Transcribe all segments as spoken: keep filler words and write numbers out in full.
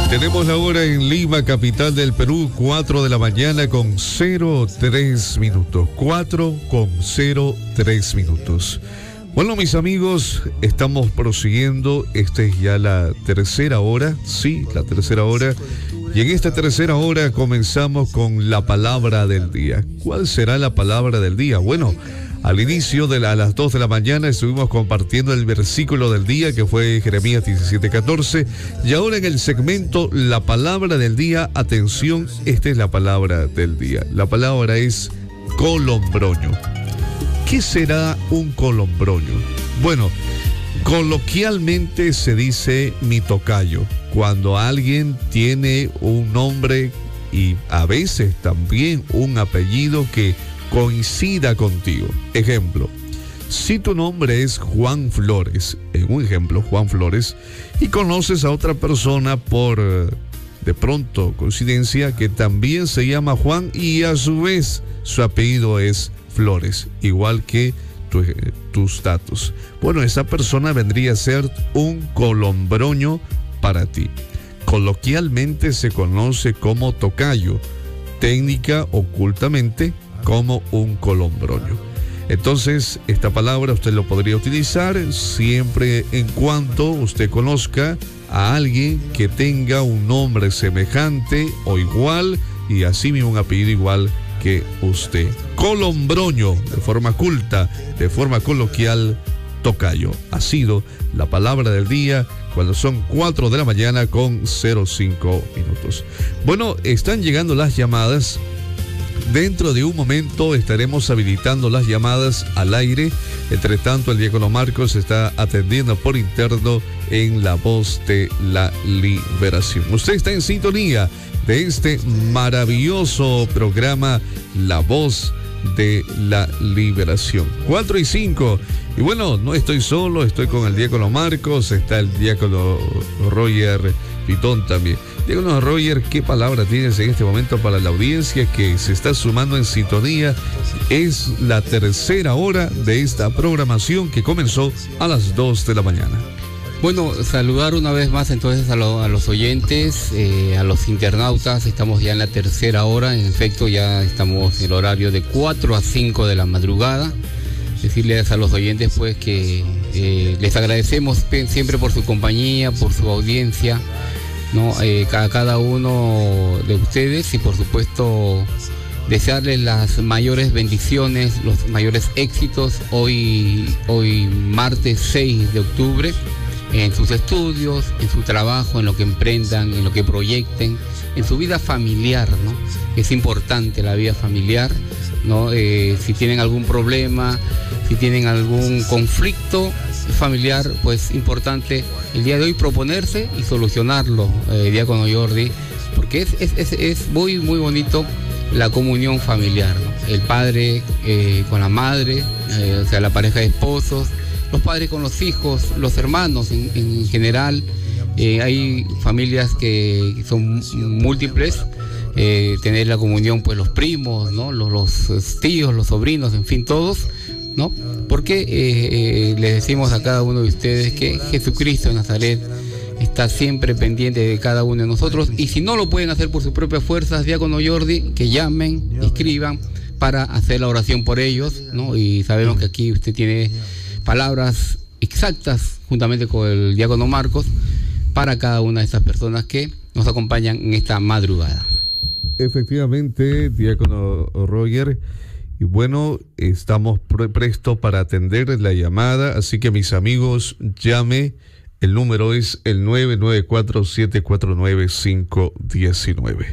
Tenemos la hora en Lima, capital del Perú, cuatro de la mañana con cero tres minutos. cuatro con cero tres minutos. Bueno, mis amigos, estamos prosiguiendo. Esta es ya la tercera hora. Sí, la tercera hora. Y en esta tercera hora comenzamos con la palabra del día. ¿Cuál será la palabra del día? Bueno, al inicio de la, a las dos de la mañana estuvimos compartiendo el versículo del día, que fue Jeremías diecisiete catorce. Y ahora en el segmento La Palabra del Día, atención, esta es la palabra del día. La palabra es colombroño. ¿Qué será un colombroño? Bueno, coloquialmente se dice mi tocayo. Cuando alguien tiene un nombre y a veces también un apellido que coincida contigo. Ejemplo, si tu nombre es Juan Flores, en un ejemplo, Juan Flores, y conoces a otra persona por, de pronto, coincidencia, que también se llama Juan y a su vez su apellido es Flores, igual que tu, tus datos. Bueno, esa persona vendría a ser un colombroño para ti. Coloquialmente se conoce como tocayo, técnica ocultamente como un colombroño. Entonces, esta palabra usted lo podría utilizar siempre en cuanto usted conozca a alguien que tenga un nombre semejante o igual y así mismo un apellido igual que usted. Colombroño, de forma culta, de forma coloquial, tocayo. Ha sido la palabra del día cuando son cuatro de la mañana con cero cinco minutos. Bueno, están llegando las llamadas. Dentro de un momento estaremos habilitando las llamadas al aire. Entre tanto, el diácono Marcos está atendiendo por interno en La Voz de la Liberación. Usted está en sintonía de este maravilloso programa La Voz de la Liberación. cuatro y cinco. Y bueno, no estoy solo, estoy con el diácono Marcos, está el diácono Roger Pitón también. Diácono Roger, ¿qué palabra tienes en este momento para la audiencia que se está sumando en sintonía? Es la tercera hora de esta programación que comenzó a las dos de la mañana. Bueno, saludar una vez más entonces a, lo, a los oyentes, eh, a los internautas. Estamos ya en la tercera hora, en efecto ya estamos en el horario de cuatro a cinco de la madrugada. Decirles a los oyentes pues que eh, les agradecemos siempre por su compañía, por su audiencia, ¿no? Eh, a cada uno de ustedes y por supuesto desearles las mayores bendiciones, los mayores éxitos hoy, hoy martes seis de octubre. En sus estudios, en su trabajo, en lo que emprendan, en lo que proyecten, en su vida familiar, ¿no? Es importante la vida familiar, ¿no? Eh, si tienen algún problema, si tienen algún conflicto familiar, pues importante el día de hoy proponerse y solucionarlo, eh, diácono Jordi, porque es, es, es, es muy, muy bonito la comunión familiar, ¿no? El padre eh, con la madre, eh, o sea, la pareja de esposos, los padres con los hijos, los hermanos en, en general. Eh, hay familias que son múltiples, eh, tener la comunión, pues los primos, ¿no? Los, los tíos, los sobrinos, en fin, todos, ¿no? Porque eh, eh, les decimos a cada uno de ustedes que Jesucristo de Nazaret está siempre pendiente de cada uno de nosotros, y si no lo pueden hacer por sus propias fuerzas, diácono Jordi, que llamen, escriban para hacer la oración por ellos, ¿no? Y sabemos que aquí usted tiene palabras exactas, juntamente con el diácono Marcos, para cada una de estas personas que nos acompañan en esta madrugada. Efectivamente, diácono Roger, y bueno, estamos pre prestos para atender la llamada, así que mis amigos, llame, el número es el nueve nueve cuatro, siete cuatro nueve, cinco uno nueve.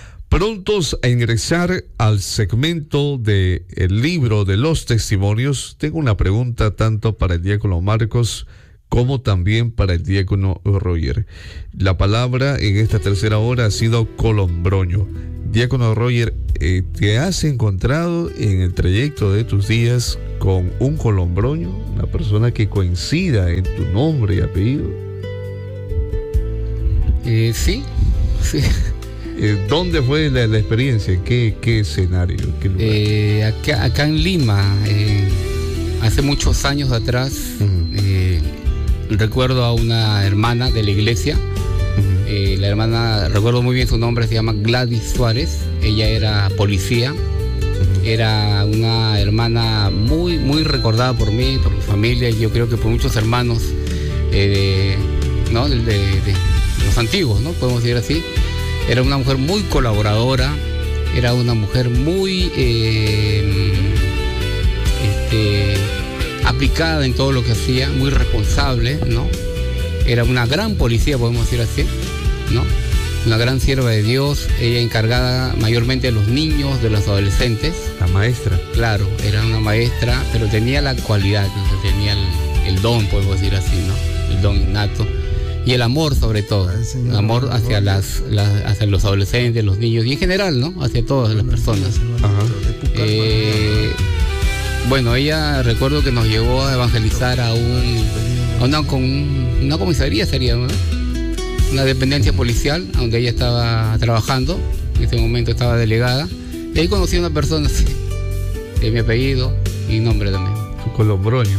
Prontos a ingresar al segmento del libro de los testimonios, tengo una pregunta tanto para el diácono Marcos como también para el diácono Roger. La palabra en esta tercera hora ha sido colombroño. Diácono Roger, eh, ¿te has encontrado en el trayecto de tus días con un colombroño, una persona que coincida en tu nombre y apellido? Eh, sí, sí. ¿Dónde fue la, la experiencia? ¿En qué, qué escenario? ¿Qué lugar? Eh, acá, acá en Lima, eh, hace muchos años atrás, uh-huh. eh, recuerdo a una hermana de la iglesia, uh-huh. Eh, la hermana, recuerdo muy bien su nombre, se llama Gladys Suárez. Ella era policía. Era una hermana muy, muy recordada por mí, por mi familia, y yo creo que por muchos hermanos eh, de, ¿no? de, de, de los antiguos, ¿no? Podemos decir así. Era una mujer muy colaboradora, era una mujer muy eh, este, aplicada en todo lo que hacía, muy responsable, ¿no? Era una gran policía, podemos decir así, ¿no? Una gran sierva de Dios, ella encargada mayormente de los niños, de los adolescentes. La maestra. Claro, era una maestra, pero tenía la cualidad, ¿no? Tenía el, el don, podemos decir así, ¿no? El don innato. Y el amor sobre todo, el amor hacia, las, las, hacia los adolescentes, los niños y en general, ¿no? Hacia todas las personas. Ajá. Eh, bueno, ella recuerdo que nos llevó a evangelizar a, un, a una, con, una comisaría sería, ¿no? Una dependencia policial, donde ella estaba trabajando, en ese momento estaba delegada, y ahí conocí a una persona así, de mi apellido y nombre también. Su Colombroño.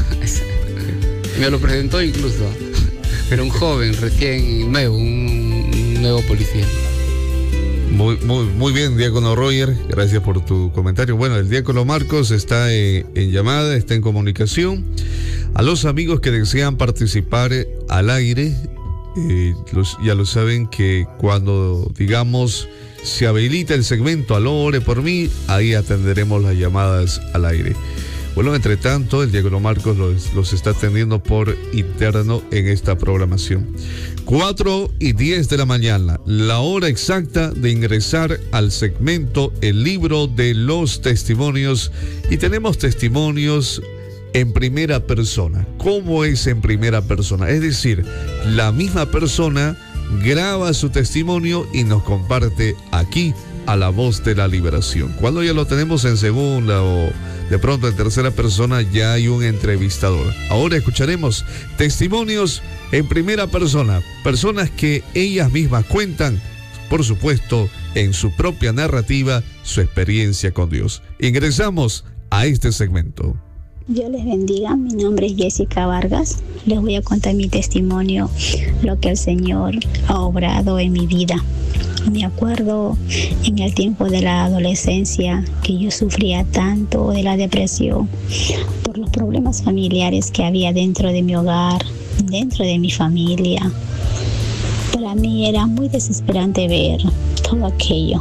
Me lo presentó incluso, pero un joven, recién nuevo, un, un nuevo policía. Muy, muy, muy bien, diácono Roger, gracias por tu comentario. Bueno, el diácono Marcos está eh, en llamada, está en comunicación. A los amigos que desean participar al aire, Eh, los, ya lo saben que cuando, digamos, se habilita el segmento Aló, ore por mí, ahí atenderemos las llamadas al aire. Bueno, entre tanto, el diácono Marcos los, los está atendiendo por interno en esta programación. cuatro y diez de la mañana, la hora exacta de ingresar al segmento El Libro de los Testimonios. Y tenemos testimonios en primera persona. ¿Cómo es en primera persona? Es decir, la misma persona graba su testimonio y nos comparte aquí a La Voz de la Liberación. Cuando ya lo tenemos en segunda o de pronto en tercera persona, ya hay un entrevistador. Ahora escucharemos testimonios en primera persona, personas que ellas mismas cuentan, por supuesto, en su propia narrativa, su experiencia con Dios. Ingresamos a este segmento. Dios les bendiga, mi nombre es Jessica Vargas, les voy a contar mi testimonio, lo que el Señor ha obrado en mi vida. Me acuerdo en el tiempo de la adolescencia que yo sufría tanto de la depresión por los problemas familiares que había dentro de mi hogar, dentro de mi familia. Para mí era muy desesperante ver todo aquello.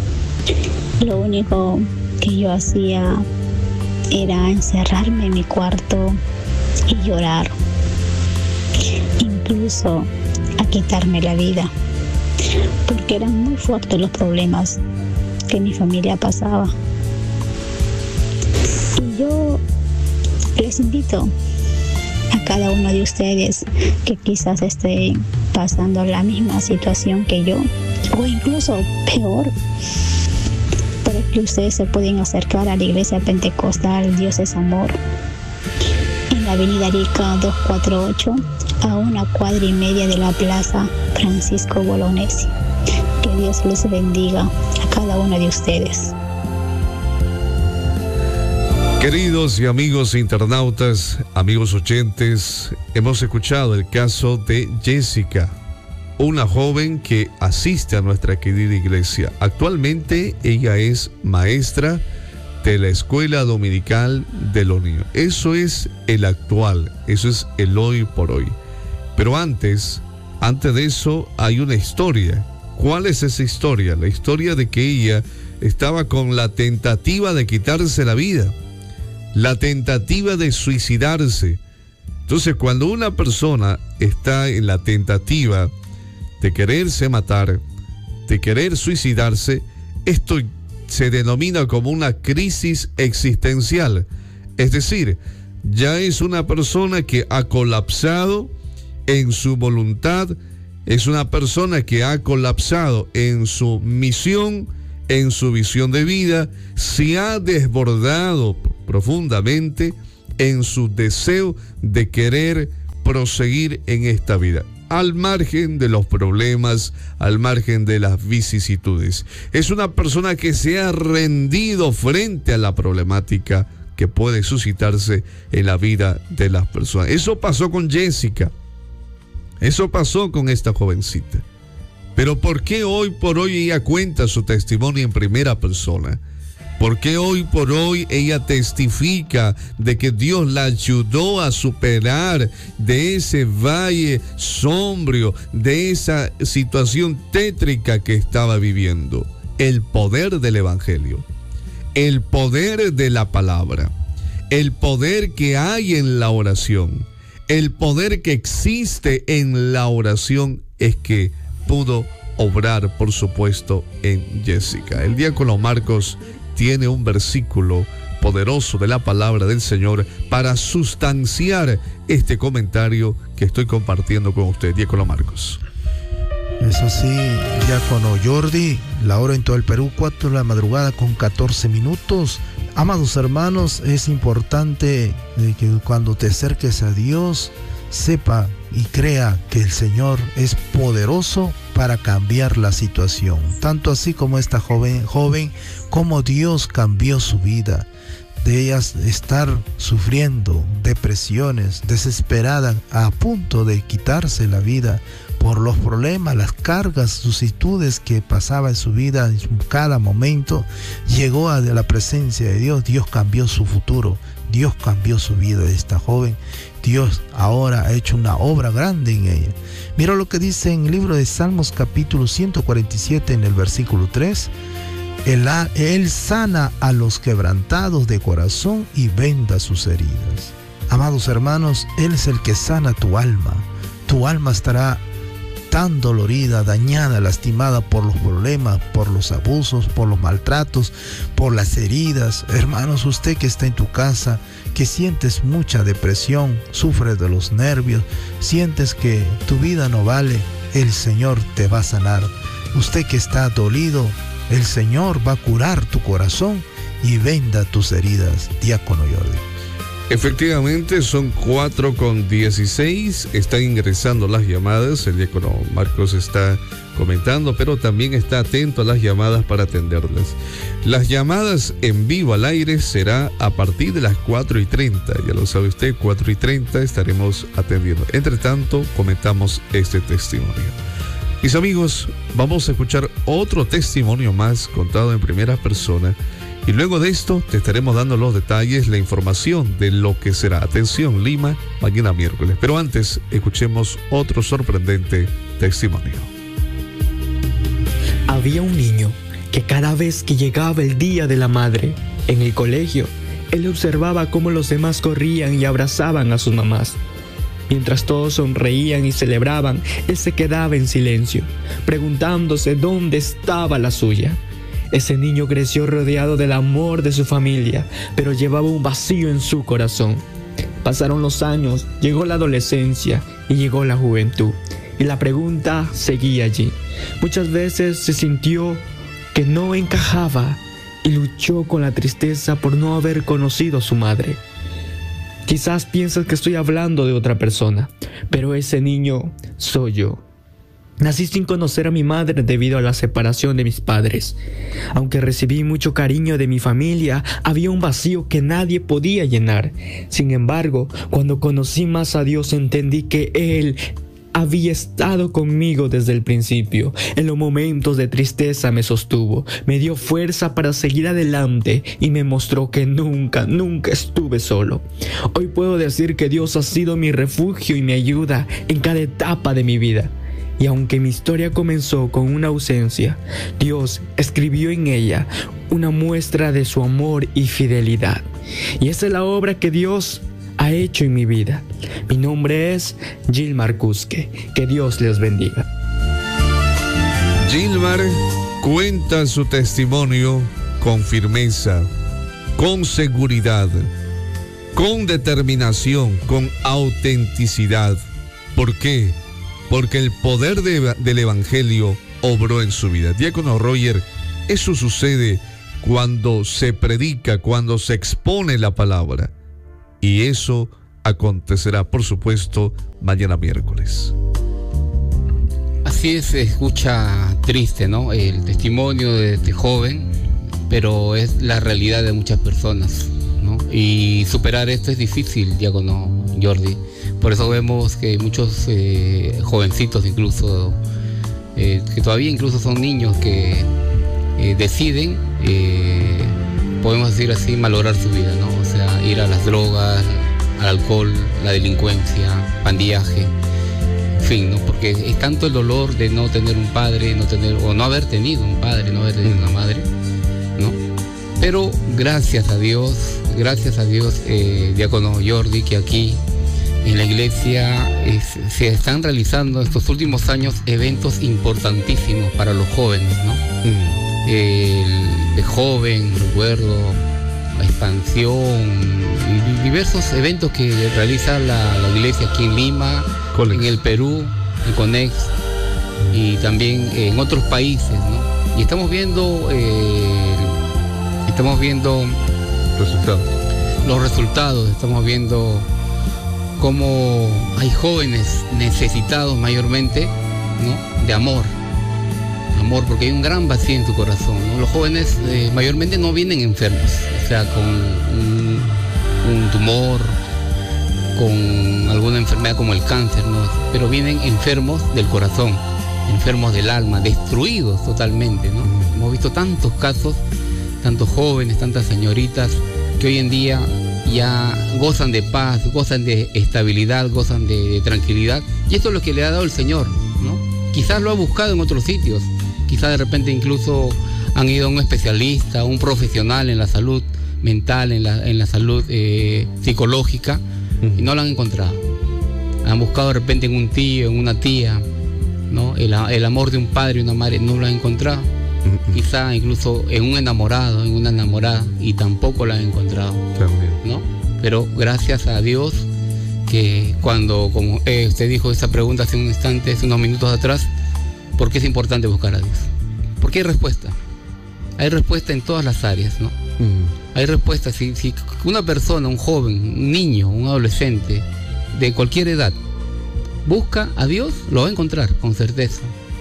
Lo único que yo hacía era encerrarme en mi cuarto y llorar, incluso a quitarme la vida, porque eran muy fuertes los problemas que mi familia pasaba. Y yo les invito a cada uno de ustedes que quizás estén pasando la misma situación que yo, o incluso peor, para que ustedes se pueden acercar a la Iglesia Pentecostal Dios es Amor, en la avenida Arica doscientos cuarenta y ocho, a una cuadra y media de la Plaza Francisco Bolognesi. Que Dios les bendiga a cada uno de ustedes. Queridos y amigos internautas, amigos oyentes, hemos escuchado el caso de Jessica, una joven que asiste a nuestra querida iglesia. Actualmente ella es maestra de la escuela dominical de los niños. Eso es el actual, eso es el hoy por hoy. Pero antes, antes de eso hay una historia. ¿Cuál es esa historia? La historia de que ella estaba con la tentativa de quitarse la vida, la tentativa de suicidarse. Entonces, cuando una persona está en la tentativa de quererse matar, de querer suicidarse, esto se denomina como una crisis existencial. Es decir, ya es una persona que ha colapsado en su voluntad, es una persona que ha colapsado en su misión, en su visión de vida, se ha desbordado profundamente en su deseo de querer proseguir en esta vida, al margen de los problemas, al margen de las vicisitudes. Es una persona que se ha rendido frente a la problemática que puede suscitarse en la vida de las personas. Eso pasó con Jessica. Eso pasó con esta jovencita. Pero ¿por qué hoy por hoy ella cuenta su testimonio en primera persona? ¿Por qué hoy por hoy ella testifica de que Dios la ayudó a superar de ese valle sombrío, de esa situación tétrica que estaba viviendo? El poder del Evangelio, el poder de la palabra, el poder que hay en la oración, el poder que existe en la oración es que pudo obrar, por supuesto, en Jessica. El diácono Marcos tiene un versículo poderoso de la palabra del Señor para sustanciar este comentario que estoy compartiendo con usted, diácono Marcos. Eso sí, diácono Jordi, la hora en todo el Perú, cuatro de la madrugada con catorce minutos. Amados hermanos, es importante que cuando te acerques a Dios, sepa y crea que el Señor es poderoso para cambiar la situación. Tanto así como esta joven, joven, como Dios cambió su vida. De ellas estar sufriendo depresiones, desesperada, a punto de quitarse la vida por los problemas, las cargas, vicisitudes que pasaba en su vida en cada momento, llegó a la presencia de Dios. Dios cambió su futuro, Dios cambió su vida de esta joven. Dios ahora ha hecho una obra grande en ella. Mira lo que dice en el libro de Salmos capítulo ciento cuarenta y siete en el versículo tres. Él, él sana a los quebrantados de corazón y venda sus heridas. Amados hermanos, Él es el que sana tu alma. Tu alma estará tan dolorida, dañada, lastimada por los problemas, por los abusos, por los maltratos, por las heridas. Hermanos, usted que está en tu casa, que sientes mucha depresión, sufres de los nervios, sientes que tu vida no vale, el Señor te va a sanar. Usted que está dolido, el Señor va a curar tu corazón y venda tus heridas, diácono Jordi. Efectivamente, son cuatro con dieciséis, están ingresando las llamadas, el diácono Marcos está comentando, pero también está atento a las llamadas para atenderlas. Las llamadas en vivo al aire será a partir de las cuatro y treinta, ya lo sabe usted, cuatro y treinta estaremos atendiendo. Entre tanto, comentamos este testimonio. Mis amigos, vamos a escuchar otro testimonio más contado en primera persona y luego de esto te estaremos dando los detalles, la información de lo que será Atención Lima mañana miércoles. Pero antes, escuchemos otro sorprendente testimonio. Había un niño que cada vez que llegaba el Día de la Madre en el colegio, él observaba cómo los demás corrían y abrazaban a sus mamás. Mientras todos sonreían y celebraban, él se quedaba en silencio, preguntándose dónde estaba la suya. Ese niño creció rodeado del amor de su familia, pero llevaba un vacío en su corazón. Pasaron los años, llegó la adolescencia y llegó la juventud, y la pregunta seguía allí. Muchas veces se sintió que no encajaba y luchó con la tristeza por no haber conocido a su madre. Quizás piensas que estoy hablando de otra persona, pero ese niño soy yo. Nací sin conocer a mi madre debido a la separación de mis padres. Aunque recibí mucho cariño de mi familia, había un vacío que nadie podía llenar. Sin embargo, cuando conocí más a Dios, entendí que Él había estado conmigo desde el principio. En los momentos de tristeza me sostuvo, me dio fuerza para seguir adelante y me mostró que nunca, nunca estuve solo. Hoy puedo decir que Dios ha sido mi refugio y mi ayuda en cada etapa de mi vida. Y aunque mi historia comenzó con una ausencia, Dios escribió en ella una muestra de su amor y fidelidad. Y esa es la obra que Dios ha hecho en mi vida. Mi nombre es Gilmar Cusque. Que Dios les bendiga. Gilmar cuenta su testimonio con firmeza, con seguridad, con determinación, con autenticidad. ¿Por qué? Porque el poder de, del Evangelio obró en su vida. Diácono Roger, eso sucede cuando se predica, cuando se expone la palabra. Y eso acontecerá, por supuesto, mañana miércoles. Así es, se escucha triste, ¿no? El testimonio de este joven, pero es la realidad de muchas personas, ¿no? Y superar esto es difícil, diácono Jordi. Por eso vemos que muchos eh, jovencitos incluso eh, que todavía incluso son niños que eh, deciden, eh, podemos decir así, malograr su vida, ¿no? O sea, ir a las drogas, al alcohol, la delincuencia, pandillaje, en fin, ¿no? Porque es tanto el dolor de no tener un padre, no tener, o no haber tenido un padre, no haber tenido una madre, ¿no? Pero gracias a Dios, gracias a Dios, eh, diácono Jordi, que aquí en la iglesia es, se están realizando estos últimos años eventos importantísimos para los jóvenes, ¿no? Mm. El de joven, recuerdo, expansión, y diversos eventos que realiza la, la iglesia aquí en Lima, Colex. En el Perú, el Conex, y también en otros países, ¿no? Y estamos viendo, eh, estamos viendo resultados. los resultados, estamos viendo cómo hay jóvenes necesitados mayormente, ¿no? De amor. Amor, porque hay un gran vacío en tu corazón, ¿no? Los jóvenes eh, mayormente no vienen enfermos, o sea, con un, un tumor, con alguna enfermedad como el cáncer, ¿no? Pero vienen enfermos del corazón, enfermos del alma, destruidos totalmente, ¿no? Hemos visto tantos casos, tantos jóvenes, tantas señoritas que hoy en día ya gozan de paz, gozan de estabilidad, gozan de, de tranquilidad, y esto es lo que le ha dado el Señor, ¿no? Quizás lo ha buscado en otros sitios, quizás de repente incluso han ido a un especialista, a un profesional en la salud mental, en la, en la salud eh, psicológica, uh-huh. y no lo han encontrado. Han buscado de repente en un tío, en una tía, ¿no? El, el amor de un padre y una madre, no lo han encontrado. Uh-huh. Quizá incluso en un enamorado, en una enamorada, y tampoco lo han encontrado. También. ¿No? Pero gracias a Dios que cuando, como eh, usted dijo esa pregunta hace un instante, hace unos minutos atrás, ¿por qué es importante buscar a Dios? Porque hay respuesta. Hay respuesta en todas las áreas, ¿no? Mm. Hay respuesta. Si, si una persona, un joven, un niño, un adolescente, de cualquier edad, busca a Dios, lo va a encontrar, con certeza.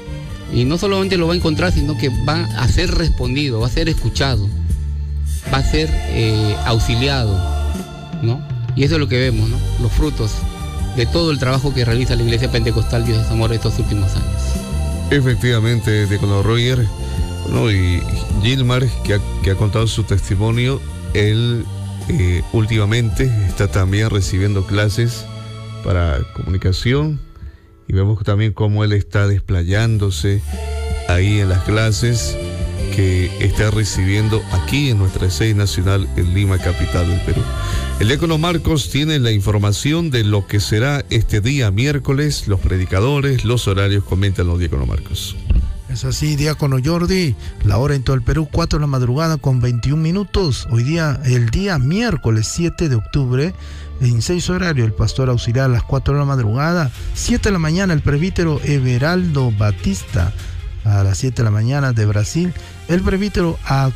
Y no solamente lo va a encontrar, sino que va a ser respondido, va a ser escuchado, va a ser eh, auxiliado, ¿no? Y eso es lo que vemos, ¿no? Los frutos de todo el trabajo que realiza la Iglesia Pentecostal Dios es Amor estos últimos años. Efectivamente, diácono Roger, bueno, y Gilmar, que ha, que ha contado su testimonio, él eh, últimamente está también recibiendo clases para comunicación, y vemos también cómo él está desplayándose ahí en las clases que está recibiendo aquí en nuestra sede nacional en Lima, capital del Perú. El diácono Marcos tiene la información de lo que será este día miércoles, los predicadores, los horarios. Coméntanos, diácono Marcos. Es así, diácono Jordi, la hora en todo el Perú, cuatro de la madrugada con veintiún minutos. Hoy día, el día miércoles siete de octubre, en seis horarios, el pastor auxiliar a las cuatro de la madrugada, siete de la mañana, el presbítero Everaldo Batista, a las siete de la mañana de Brasil, el presbítero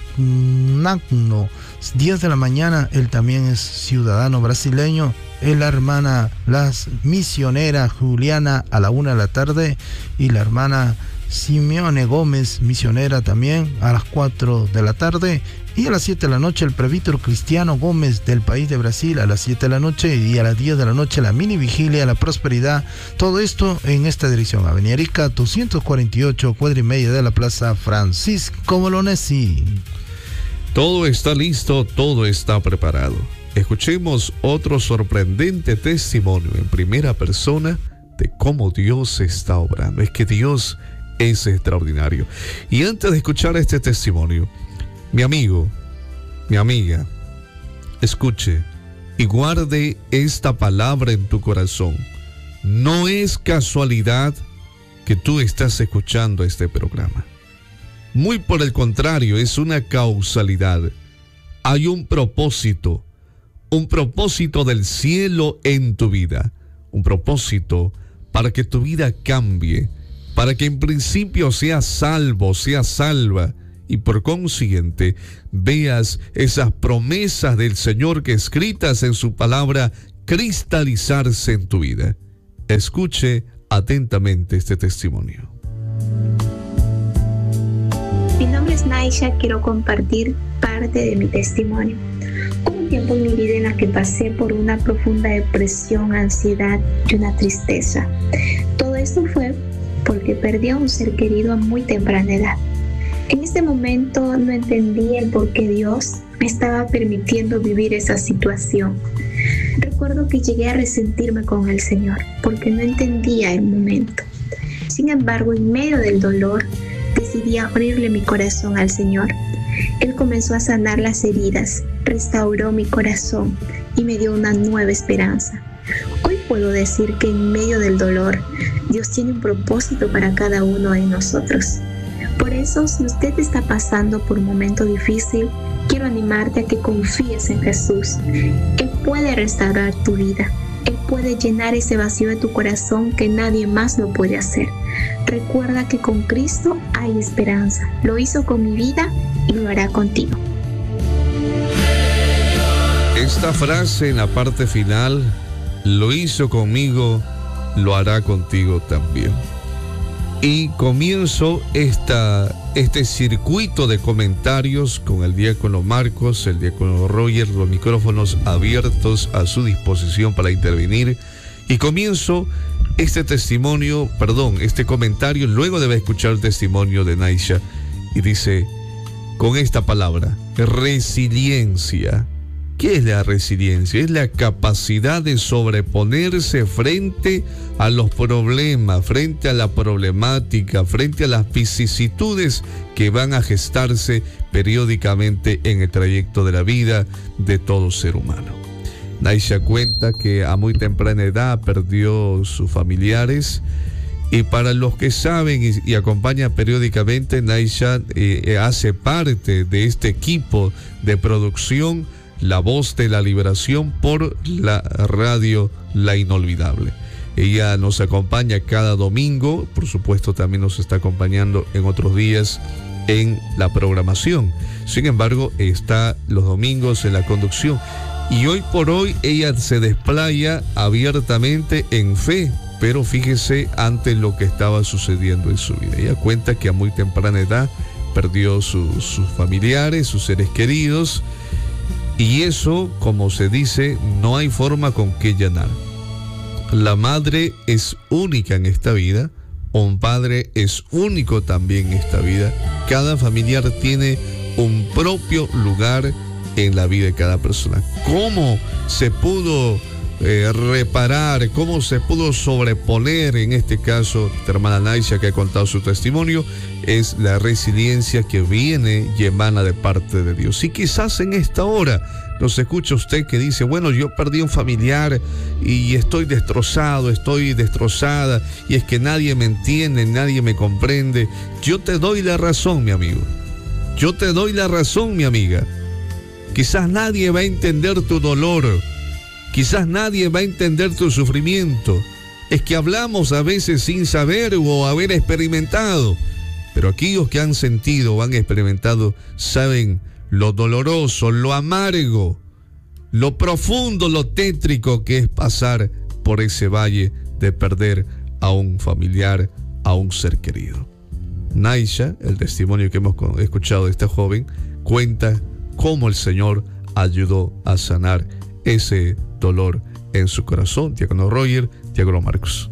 Agnagno, diez de la mañana, él también es ciudadano brasileño, la hermana, la misionera Juliana a la una de la tarde, y la hermana Simeone Gómez, misionera también, a las cuatro de la tarde, y a las siete de la noche el presbítero Cristiano Gómez del país de Brasil, a las siete de la noche, y a las diez de la noche la mini vigilia, la prosperidad. Todo esto en esta dirección, Avenida Arica doscientos cuarenta y ocho, cuadra y media de la Plaza Francisco Bolognesi. Todo está listo, todo está preparado. Escuchemos otro sorprendente testimonio en primera persona de cómo Dios está obrando. Es que Dios es extraordinario. Y antes de escuchar este testimonio, mi amigo, mi amiga, escuche y guarde esta palabra en tu corazón. No es casualidad que tú estás escuchando este programa. Muy por el contrario, es una causalidad. Hay un propósito, un propósito del cielo en tu vida, un propósito para que tu vida cambie, para que en principio seas salvo, seas salva, y por consiguiente veas esas promesas del Señor que escritas en su palabra cristalizarse en tu vida. Escuche atentamente este testimonio. Mi nombre es Naisha, quiero compartir parte de mi testimonio. Hubo un tiempo en mi vida en la que pasé por una profunda depresión, ansiedad y una tristeza. Todo esto fue porque perdí a un ser querido a muy temprana edad. En ese momento no entendía el por qué Dios me estaba permitiendo vivir esa situación. Recuerdo que llegué a resentirme con el Señor porque no entendía el momento. Sin embargo, en medio del dolor, decidí abrirle mi corazón al Señor. Él comenzó a sanar las heridas, restauró mi corazón y me dio una nueva esperanza. Hoy puedo decir que en medio del dolor, Dios tiene un propósito para cada uno de nosotros. Por eso, si usted está pasando por un momento difícil, quiero animarte a que confíes en Jesús. Él puede restaurar tu vida. Él puede llenar ese vacío de tu corazón que nadie más lo puede hacer. Recuerda que con Cristo hay esperanza. Lo hizo con mi vida y lo hará contigo. Esta frase en la parte final, lo hizo conmigo, lo hará contigo también. Y comienzo esta, este circuito de comentarios con el diácono Marcos, el diácono Roger, los micrófonos abiertos a su disposición para intervenir. Y comienzo este testimonio, perdón, este comentario, luego de escuchar el testimonio de Naisha. Y dice, con esta palabra, resiliencia. ¿Qué es la resiliencia? Es la capacidad de sobreponerse frente a los problemas, frente a la problemática, frente a las vicisitudes que van a gestarse periódicamente en el trayecto de la vida de todo ser humano. Naisha cuenta que a muy temprana edad perdió sus familiares. Y para los que saben y, y acompañan periódicamente, Naisha eh, hace parte de este equipo de producción La Voz de la Liberación por la radio La Inolvidable. Ella nos acompaña cada domingo, por supuesto también nos está acompañando en otros días en la programación. Sin embargo, está los domingos en la conducción. Y hoy por hoy ella se desplaya abiertamente en fe, pero fíjese ante lo que estaba sucediendo en su vida. Ella cuenta que a muy temprana edad perdió su, sus familiares, sus seres queridos. Y eso, como se dice, no hay forma con que llenar. La madre es única en esta vida, un padre es único también en esta vida. Cada familiar tiene un propio lugar en la vida de cada persona. ¿Cómo se pudo eh, reparar, cómo se pudo sobreponer, en este caso, la hermana Naisha que ha contado su testimonio? Es la resiliencia que viene y emana de parte de Dios. Y quizás en esta hora nos escucha usted que dice, bueno, yo perdí un familiar y estoy destrozado, estoy destrozada, y es que nadie me entiende, nadie me comprende. Yo te doy la razón, mi amigo. Yo te doy la razón, mi amiga. Quizás nadie va a entender tu dolor. Quizás nadie va a entender tu sufrimiento. Es que hablamos a veces sin saber o haber experimentado. Pero aquellos que han sentido o han experimentado saben lo doloroso, lo amargo, lo profundo, lo tétrico que es pasar por ese valle de perder a un familiar, a un ser querido. Naisha, el testimonio que hemos escuchado de esta joven, cuenta cómo el Señor ayudó a sanar ese dolor en su corazón. Diácono Roger, diácono Marcos.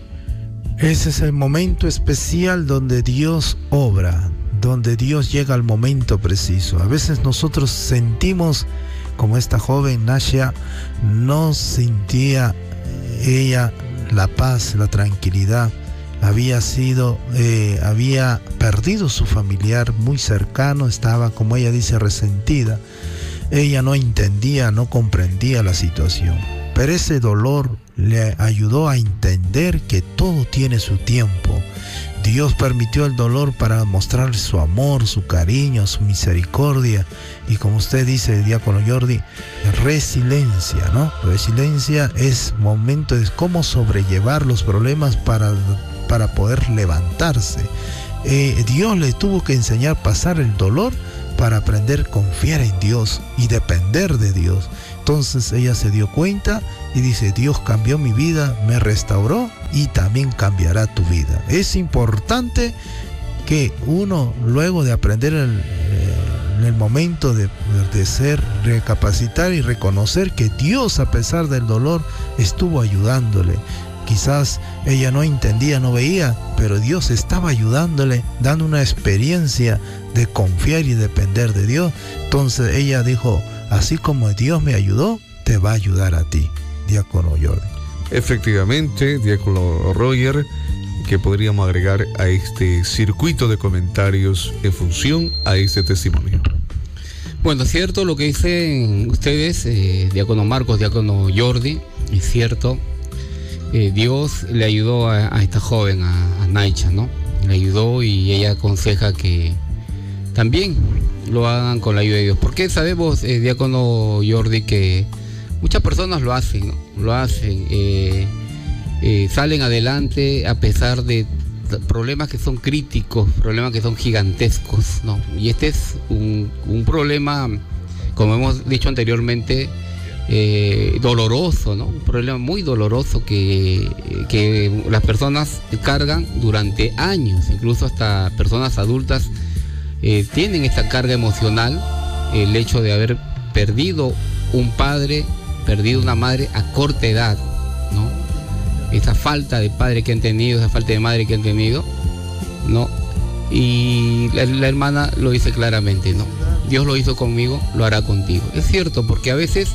Ese es el momento especial donde Dios obra, donde Dios llega al momento preciso. A veces nosotros sentimos, como esta joven Naisha, no sentía ella la paz, la tranquilidad. Había sido, eh, había perdido su familiar muy cercano, estaba, como ella dice, resentida. Ella no entendía, no comprendía la situación. Pero ese dolor le ayudó a entender que todo tiene su tiempo. Dios permitió el dolor para mostrar su amor, su cariño, su misericordia. Y como usted dice, diácono Jordi, resiliencia, ¿no? Resiliencia es momento de cómo sobrellevar los problemas para, para poder levantarse. Eh, Dios le tuvo que enseñar a pasar el dolor para aprender a confiar en Dios y depender de Dios. Entonces ella se dio cuenta y dice, Dios cambió mi vida, me restauró y también cambiará tu vida. Es importante que uno, luego de aprender el, eh, en el momento de, de ser, recapacitar y reconocer que Dios, a pesar del dolor, estuvo ayudándole. quizás ella no entendía, no veía, pero Dios estaba ayudándole, dando una experiencia de confiar y depender de Dios. Entonces ella dijo, así como Dios me ayudó, te va a ayudar a ti, diácono Jordi. Efectivamente, diácono Roger, que podríamos agregar a este circuito de comentarios en función a este testimonio. Bueno, es cierto lo que dicen ustedes, eh, diácono Marcos, diácono Jordi, es cierto. Eh, Dios le ayudó a, a esta joven, a, a Naicha, ¿no? Le ayudó y ella aconseja que también lo hagan con la ayuda de Dios. Porque sabemos, eh, diácono Jordi, que muchas personas lo hacen, ¿no? Lo hacen, eh, eh, salen adelante a pesar de problemas que son críticos, problemas que son gigantescos, ¿no? Y este es un, un problema, como hemos dicho anteriormente, eh, doloroso, ¿no? Un problema muy doloroso que, que las personas cargan durante años, incluso hasta personas adultas eh, tienen esta carga emocional, el hecho de haber perdido un padre, perdido una madre a corta edad, ¿no? Esa falta de padre que han tenido, esa falta de madre que han tenido, ¿no? Y la, la hermana lo dice claramente, ¿no? Dios lo hizo conmigo, lo hará contigo. Es cierto, porque a veces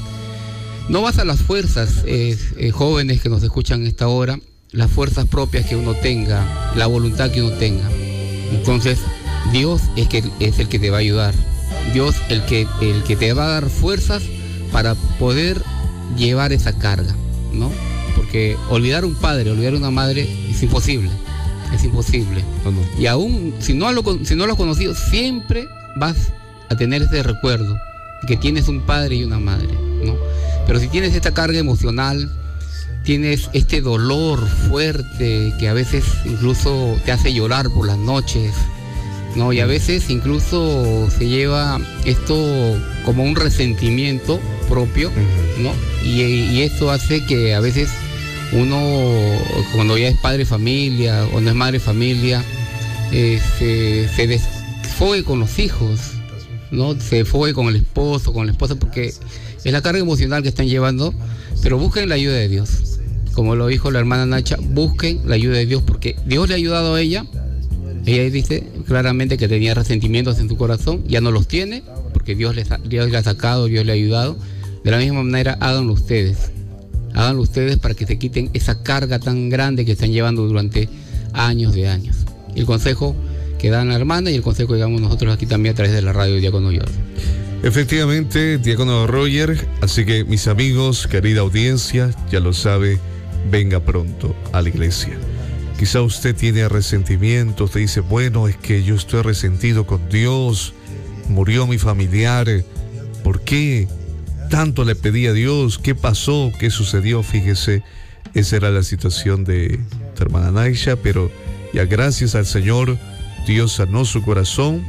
no vas a las fuerzas, eh, eh, jóvenes que nos escuchan a esta hora, las fuerzas propias que uno tenga, la voluntad que uno tenga. Entonces, Dios es, que, es el que te va a ayudar. Dios el que, el que te va a dar fuerzas para poder llevar esa carga, ¿no? Porque olvidar un padre, olvidar una madre es imposible, es imposible. No, no. Y aún si no, lo, si no lo has conocido, siempre vas a tener ese recuerdo de que tienes un padre y una madre, ¿no? Pero si tienes esta carga emocional, tienes este dolor fuerte que a veces incluso te hace llorar por las noches, ¿no? Y a veces incluso se lleva esto como un resentimiento propio, ¿no? Y, y esto hace que a veces uno, cuando ya es padre de familia o no es madre de familia, eh, se, se desfogue con los hijos, ¿no? Se desfogue con el esposo, con la esposa, porque es la carga emocional que están llevando. Pero busquen la ayuda de Dios. Como lo dijo la hermana Nacha, busquen la ayuda de Dios, porque Dios le ha ayudado a ella. Ella dice claramente que tenía resentimientos en su corazón, ya no los tiene, porque Dios le, Dios le ha sacado, Dios le ha ayudado. De la misma manera, háganlo ustedes. Háganlo ustedes para que se quiten esa carga tan grande que están llevando durante años de años. Y el consejo que dan la hermana y el consejo que damos nosotros aquí también a través de la radio Diácono Jordi. Efectivamente, diácono Roger, así que mis amigos, querida audiencia, ya lo sabe, venga pronto a la iglesia. Quizá usted tiene resentimiento, usted dice, bueno, es que yo estoy resentido con Dios, murió mi familiar, ¿por qué tanto le pedí a Dios? ¿Qué pasó? ¿Qué sucedió? Fíjese, esa era la situación de tu hermana Naisha, pero ya gracias al Señor, Dios sanó su corazón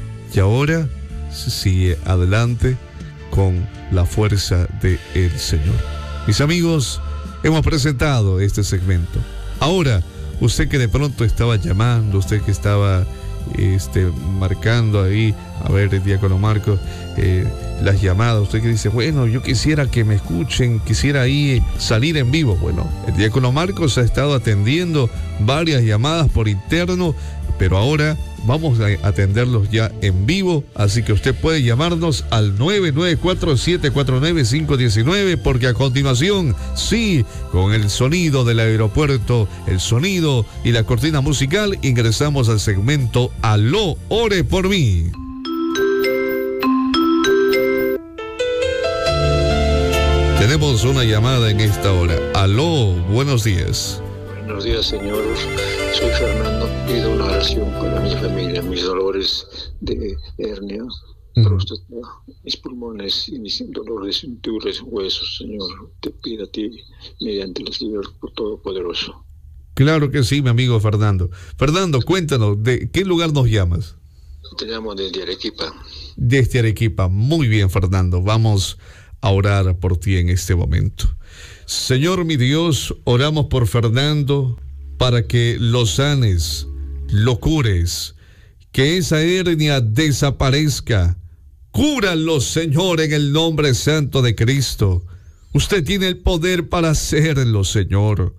y ahora sigue adelante con la fuerza del Señor. Mis amigos, hemos presentado este segmento. Ahora, usted que de pronto estaba llamando, usted que estaba este, marcando ahí, a ver, el diácono Marcos, eh, las llamadas, usted que dice, bueno, yo quisiera que me escuchen, quisiera ahí salir en vivo. Bueno, el diácono Marcos ha estado atendiendo varias llamadas por interno, pero ahora vamos a atenderlos ya en vivo, así que usted puede llamarnos al nueve nueve cuatro, siete cuatro nueve, cinco uno nueve, porque a continuación, sí, con el sonido del aeropuerto, el sonido y la cortina musical, ingresamos al segmento Aló, ore por mí. Tenemos una llamada en esta hora. Aló, buenos días. Buenos días, señor. Soy Fernando. Pido una oración para mi familia, mis dolores de hernia, uh-huh. próstata, mis pulmones y mis dolores de cintura y huesos, Señor. Te pido a ti, mediante el Señor Todopoderoso. Claro que sí, mi amigo Fernando. Fernando, cuéntanos, ¿de qué lugar nos llamas? Te llamo desde Arequipa. Desde Arequipa. Muy bien, Fernando. Vamos a orar por ti en este momento. Señor mi Dios, oramos por Fernando para que lo sanes, lo cures, que esa hernia desaparezca. Cúralo, Señor, en el nombre santo de Cristo. Usted tiene el poder para hacerlo, Señor.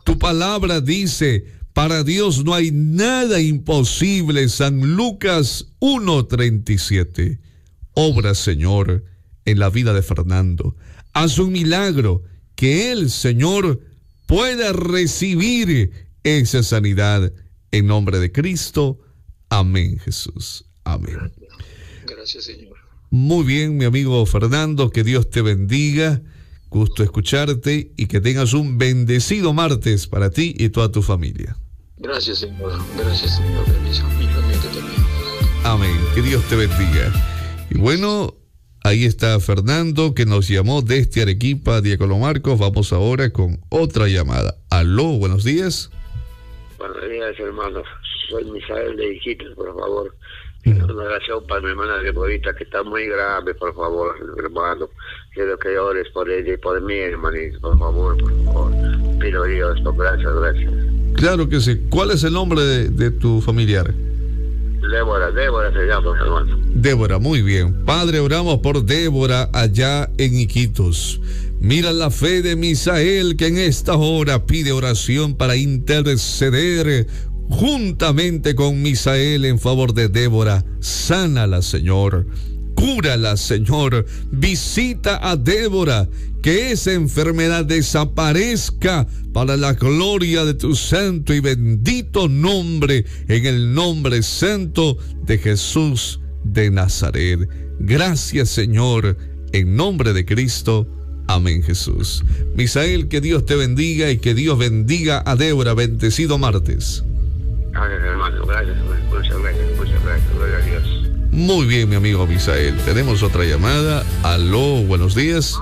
Tu palabra dice, para Dios no hay nada imposible. San Lucas uno treinta y siete. Obra, Señor, en la vida de Fernando. Haz un milagro, que él, Señor, pueda recibir esa sanidad en nombre de Cristo. Amén, Jesús. Amén. Gracias, Señor. Muy bien, mi amigo Fernando, que Dios te bendiga. Gusto escucharte y que tengas un bendecido martes para ti y toda tu familia. Gracias, Señor. Gracias, Señor. Bendice a mi familia también. Amén. Que Dios te bendiga. Y bueno, ahí está Fernando, que nos llamó desde Arequipa, Diácono Marcos. Vamos ahora con otra llamada. Aló, buenos días. Buenos días, hermanos. Soy Misael de Iquitos, por favor. Una oración para mi hermana Deborita, que está muy grave, por favor, hermano. Quiero que ores por ella y por mí, hermanito, por favor, por favor. Pido a Dios, por gracias, gracias. Claro que sí. ¿Cuál es el nombre de, de tu familiar? Débora, Débora se llama, hermano. Débora, muy bien. Padre, oramos por Débora allá en Iquitos. Mira la fe de Misael, que en esta hora pide oración para interceder juntamente con Misael en favor de Débora. Sánala, Señor. Cúrala, Señor. Visita a Débora. Que esa enfermedad desaparezca para la gloria de tu santo y bendito nombre, en el nombre santo de Jesús de Nazaret. Gracias, Señor, en nombre de Cristo. Amén, Jesús. Misael, que Dios te bendiga y que Dios bendiga a Débora. Bendecido martes. Amén, hermano. Gracias, muchas gracias, muchas gracias. Gloria a Dios. Muy bien, mi amigo Misael. Tenemos otra llamada. Aló, buenos días.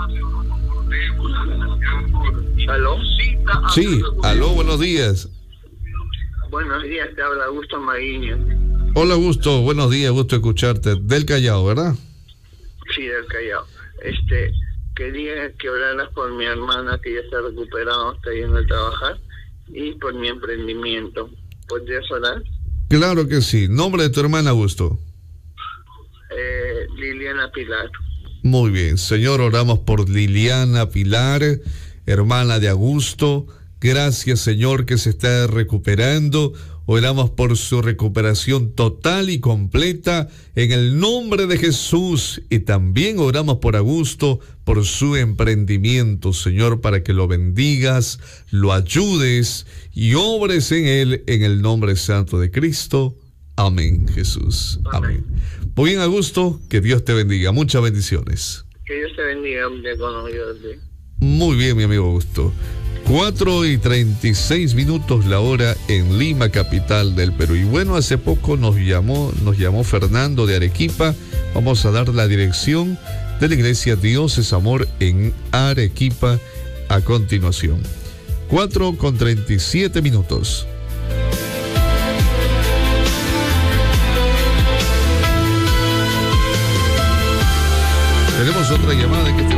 ¿Aló? Sí, aló, buenos días. Buenos días, te habla Augusto Maguiño. Hola, Augusto, buenos días, gusto escucharte. Del Callao, ¿verdad? Sí, del Callao. Este, quería que oraras por mi hermana, que ya se ha recuperado, está yendo a trabajar, y por mi emprendimiento. ¿Podrías orar? Claro que sí. ¿Nombre de tu hermana, Augusto? Eh, Liliana Pilar. Muy bien, Señor, oramos por Liliana Pilar, hermana de Augusto. Gracias, Señor, que se está recuperando. Oramos por su recuperación total y completa en el nombre de Jesús. Y también oramos por Augusto, por su emprendimiento, Señor, para que lo bendigas, lo ayudes y obres en él en el nombre santo de Cristo. Amén, Jesús. Amén. Muy bien, Augusto, que Dios te bendiga. Muchas bendiciones. Que Dios te bendiga, Diácono Jordi. Muy bien, mi amigo Augusto. cuatro y treinta y seis minutos la hora en Lima, capital del Perú. Y bueno, hace poco nos llamó, nos llamó Fernando de Arequipa. Vamos a dar la dirección de la iglesia Dios es Amor en Arequipa a continuación. cuatro con treinta y siete minutos. Tenemos otra llamada que